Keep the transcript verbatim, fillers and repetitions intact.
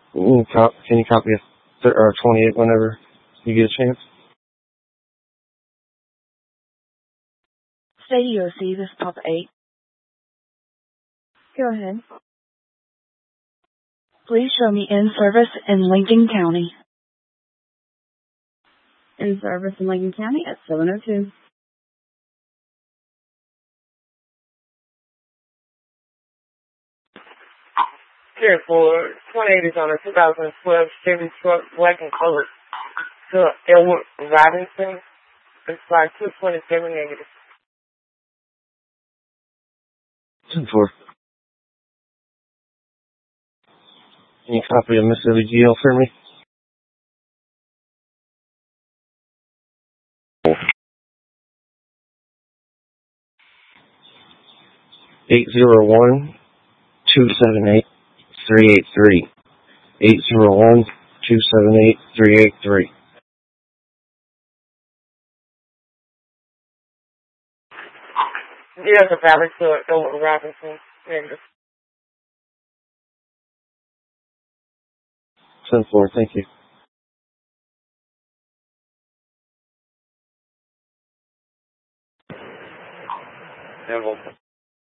Can you, cop, can you copy a th- or twenty-eight whenever you get a chance? Say E O C, this is Papa eight. Go ahead. Please show me in service in Lincoln County. In service in Lincoln County at seven oh two. Here for twenty-eight is on a two thousand twelve Chevy truck, black and colored, to Elwood Robinson. It's like two twenty-seven negative. ten four. Can you copy a Mississippi G L for me? eight zero one, two seven eight, three eight three. eight zero one, two seven eight, three eight three. Yeah, the valley to Elwood Robinson. Negative. ten four, thank you. Elwood.